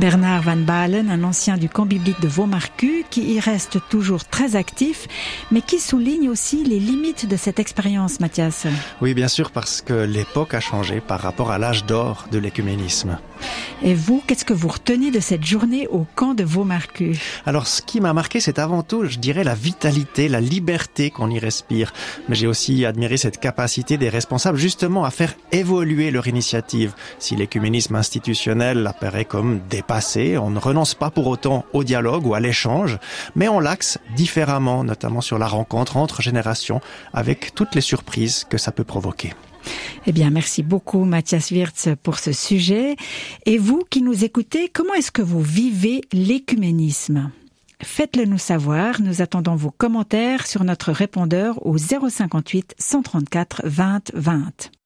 Bernard Van Balen, un ancien du camp biblique de Vaumarcus, qui y reste toujours très actif, mais qui souligne aussi les limites de cette expérience, Mathias. Oui, bien sûr, parce que l'époque a changé par rapport à l'âge d'or de l'écuménisme. Et vous, qu'est-ce que vous retenez de cette journée au camp de Vaumarcus? Alors, ce qui m'a marqué, c'est avant tout, je dirais, la vitalité, la liberté qu'on y respire. Mais j'ai aussi admiré cette capacité des responsables, justement, à faire évoluer leur initiative. Si l'écuménisme institutionnel apparaît comme dépassé, on ne renonce pas pour autant au dialogue ou à l'échange, mais on l'axe différemment, notamment sur la rencontre entre générations, avec toutes les surprises que ça peut provoquer. Eh bien, merci beaucoup Mathias Wirtz pour ce sujet. Et vous qui nous écoutez, comment est-ce que vous vivez l'écuménisme ? Faites-le nous savoir. Nous attendons vos commentaires sur notre répondeur au 058 134 20 20.